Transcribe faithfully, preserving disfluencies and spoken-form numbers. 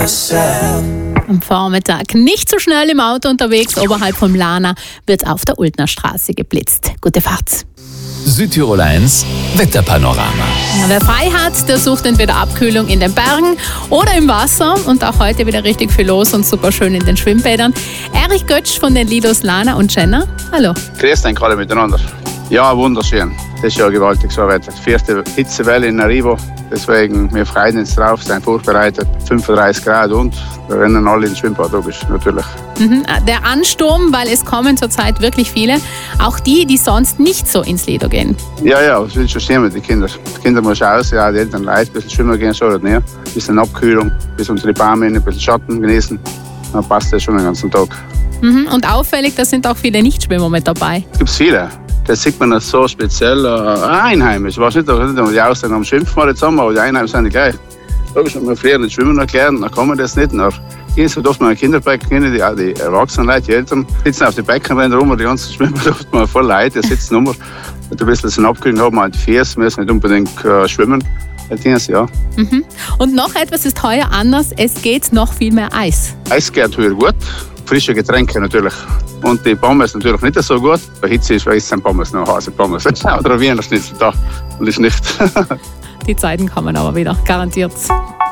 Am Vormittag nicht so schnell im Auto unterwegs. Oberhalb vom Lana wird auf der Ultner Straße geblitzt. Gute Fahrt. Südtirol eins Wetterpanorama. Ja, wer frei hat, der sucht entweder Abkühlung in den Bergen oder im Wasser. Und auch heute wieder richtig viel los und super schön in den Schwimmbädern. Erich Götsch von den Lidos Lana und Jenna. Hallo. Grüß euch alle miteinander. Ja, wunderschön. Das ist ja gewaltig so Wetter. Die vierte Hitzewelle in Arrivo. Deswegen, wir freuen uns drauf, sind vorbereitet. fünfunddreißig Grad und wir rennen alle ins Schwimmbad, logisch, natürlich. Mhm. Der Ansturm, weil es kommen zurzeit wirklich viele. Auch die, die sonst nicht so ins Lido gehen. Ja, ja, das will schon sehen mit den Kindern. Die Kinder müssen raus, ja, die Eltern leid, ein bisschen schwimmen gehen soll oder nicht. Ein bisschen Abkühlung, ein bisschen unter die Bäume, ein bisschen Schatten genießen. Dann passt das schon den ganzen Tag. Mhm. Und auffällig, da sind auch viele Nichtschwimmer mit dabei. Es gibt viele. Das sieht man das so speziell äh, einheimisch. Ich weiß nicht, ob die Ausländer am Schimpfen mal zusammen, aber die Einheimischen sind die gleich. Logisch, wenn wir früher nicht schwimmen erklären, dann kann man das nicht. Dann gehen sie oft mal in Kinderbecken, die, die erwachsenen Leute, die Eltern, sitzen auf den Beckenrändern rum und die ganzen Schwimmer oft mal voll Leute, die sitzen rum. Und ein bisschen Abkühlung haben, halt die Füße müssen nicht unbedingt äh, schwimmen. Das, ja. Mhm. Und noch etwas ist heuer anders, es geht noch viel mehr Eis. Eis geht heuer gut, frische Getränke natürlich. Und die Pommes natürlich nicht so gut. Bei Hitze ist es ein Pommes, noch Hase Pommes. Oder ein Wiener Schnitzel da und ist nicht. Die Zeiten kommen aber wieder, garantiert.